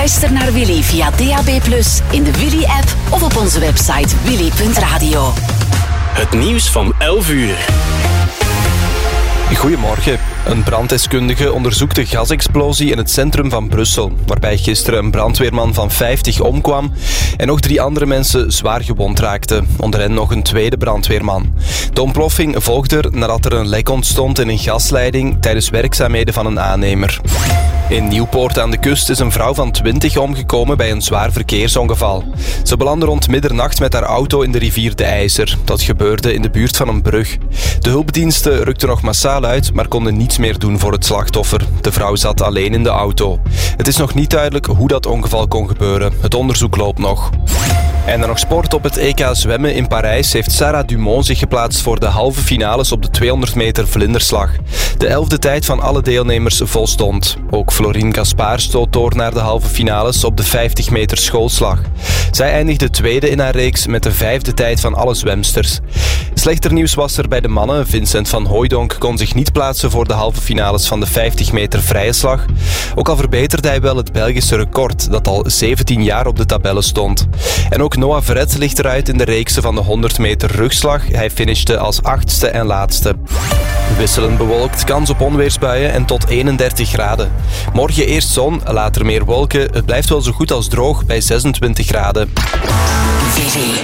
Luister naar Willy via DAB+, in de Willy-app of op onze website willy.radio. Het nieuws van 11 uur. Goedemorgen. Een branddeskundige onderzoekt de gasexplosie in het centrum van Brussel, waarbij gisteren een brandweerman van 50 omkwam en nog 3 andere mensen zwaar gewond raakten, onder hen nog een tweede brandweerman. De ontploffing volgde er nadat er een lek ontstond in een gasleiding tijdens werkzaamheden van een aannemer. In Nieuwpoort aan de kust is een vrouw van 20 omgekomen bij een zwaar verkeersongeval. Ze belandde rond middernacht met haar auto in de rivier de IJzer. Dat gebeurde in de buurt van een brug. De hulpdiensten rukten nog massaal uit, maar konden niets meer doen voor het slachtoffer. De vrouw zat alleen in de auto. Het is nog niet duidelijk hoe dat ongeval kon gebeuren. Het onderzoek loopt nog. En dan nog sport. Op het EK zwemmen in Parijs heeft Sarah Dumont zich geplaatst voor de halve finales op de 200 meter vlinderslag. De 11e tijd van alle deelnemers volstond. Ook Florine Gaspard stoot door naar de halve finales op de 50 meter schoolslag. Zij eindigde tweede in haar reeks met de 5e tijd van alle zwemsters. Slechter nieuws was er bij de mannen. Vincent van Hooijdonk kon zich niet plaatsen voor de halve finales van de 50 meter vrije slag. Ook al verbeterde hij wel het Belgische record, dat al 17 jaar op de tabellen stond. En ook Noah Verret ligt eruit in de reekse van de 100 meter rugslag. Hij finishte als 8e en laatste. Wisselend bewolkt, kans op onweersbuien en tot 31 graden. Morgen eerst zon, later meer wolken. Het blijft wel zo goed als droog bij 26 graden.